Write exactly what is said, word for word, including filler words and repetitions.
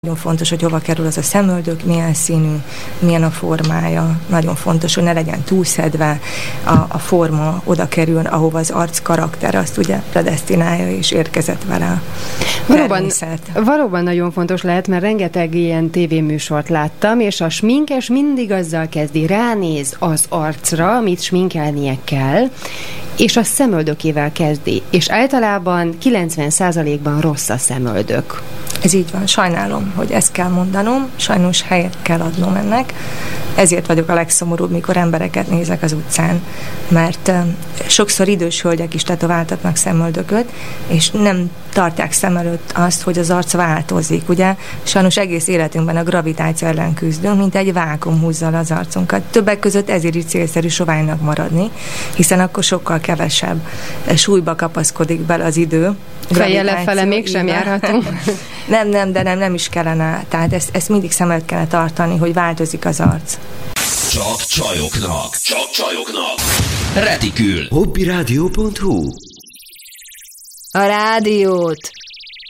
Nagyon fontos, hogy hova kerül az a szemöldök, milyen színű, milyen a formája. Nagyon fontos, hogy ne legyen túlszedve, a, a forma oda kerül, ahova az arc karakter azt ugye predesztinálja és érkezett vele. Valóban, valóban nagyon fontos lehet, mert rengeteg ilyen tévéműsort láttam, és a sminkes mindig azzal kezdi, ránéz az arcra, amit sminkelnie kell, és a szemöldökével kezdi, és általában kilencven százalékban rossz a szemöldök. Ez így van, sajnálom, hogy ezt kell mondanom, sajnos helyet kell adnom ennek, ezért vagyok a legszomorúbb, mikor embereket nézek az utcán, mert uh, sokszor idős hölgyek is tetováltatnak szemöldököt, és nem tartják szem előtt azt, hogy az arc változik, ugye? Sajnos egész életünkben a gravitáció ellen küzdünk, mint egy vákum húzza le az arcunkat. Többek között ezért is célszerű soványnak maradni, hiszen akkor sokkal kevesebb súlyba kapaszkodik bele az idő. Fejjel lefele mégsem járhatunk. Nem, nem, de nem, nem is kellene. Tehát ezt, ezt mindig szem előtt kellene tartani, hogy változik az arc. Csak csajoknak, csak csajoknak. Retikül. hobbyradio pont hu A rádiót